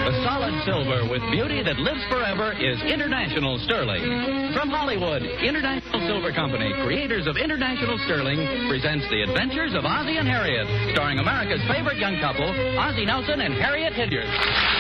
The solid silver with beauty that lives forever is International Sterling. From Hollywood, International Silver Company, creators of International Sterling, presents The Adventures of Ozzie and Harriet, starring America's favorite young couple, Ozzie Nelson and Harriet Hilliard.